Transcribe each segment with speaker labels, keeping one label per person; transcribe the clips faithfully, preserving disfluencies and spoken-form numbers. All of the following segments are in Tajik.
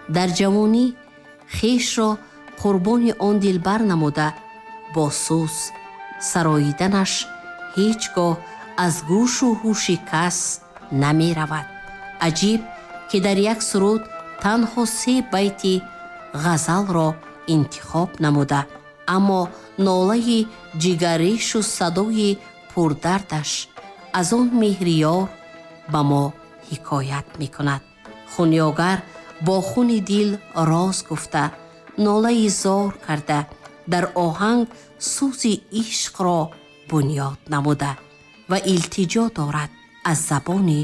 Speaker 1: дар ҷавонӣ хешро қурбони он дилбар намуда бо сӯз сароиданаш ҳеҷ гоҳ аз гӯшу ҳуши кас намеравад. аҷиб ки дар як суруд танҳо се байти ғазалро интихоб намуда, аммо нолаи ҷигарешу садои пурдардаш аз он меҳриёр ба мо ҳикоят мекунад. хунёгар бо хуни дил роз гуфта, нолаи зор карда, дар оҳанг сӯзи ишқро бунёд намуда ва илтиҷо дорад аз забони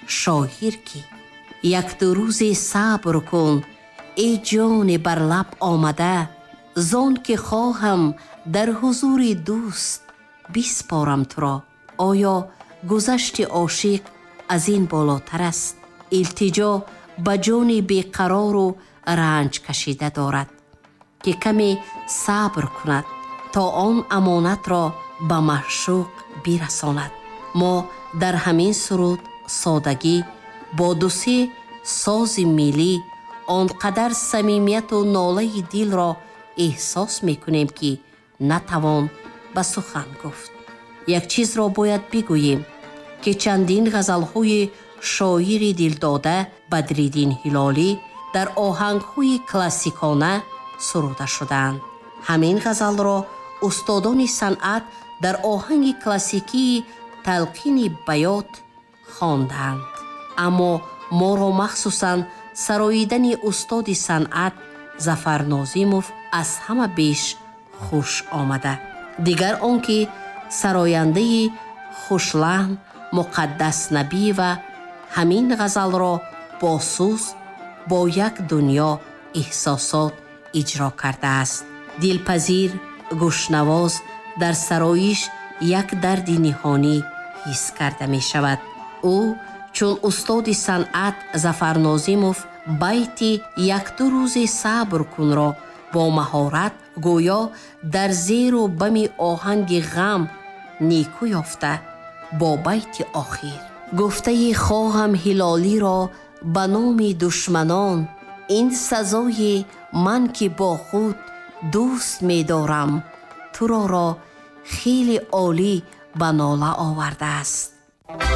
Speaker 1: шоир ки якду рӯзе сабр кун эй ҷони бар лаб омада, зон ки хоҳам дар ҳузури дӯст биспорам туро. оё гузашти ошиқ аз ин болотар аст? илтиҷо ба ҷони беқарору ранҷ кашида дорад ки каме сабр кунад то он амонатро ба маъшуқ бирасонад. мо дар ҳамин суруд содагӣ бо дусе сози миллӣ он қадар самимияту нолаи дилро эҳсос мекунем ки натавон ба сухан гуфт. як чизро бояд бигӯем ки чандин ғазалҳои шоири дилдода Бадриддин Ҳилолӣ дар оҳангҳои классикона суруда шудаанд. ҳамин ғазалро устодони санъат дар оҳанги классикии талқини Байот хондаанд. аммо моро махсусан сароидани устоди санъат Зафар Нозимов аз ҳама беш хуш омада. дигар он ки сарояндаи хушлаҳн Муқаддас Набиева ҳамин ғазалро бо сӯз бо як дунё эҳсосот иҷро кардааст. дилпазир гӯшнавоз дар сароиш як дарди ниҳонӣ ҳис карда мешавад. ӯ чун устоди санъат Зафар Нозимов байти якду рӯзе сабр кунро бо маҳорат гӯё дар зеру бами оҳанги ғам никӯ ёфта, бо байти охир гуфтаи хоҳам ҳилолиро ба номи душманон, ин сазои ман ки бо худ дӯст медорам, туроро хеле олӣ ба нола овардааст.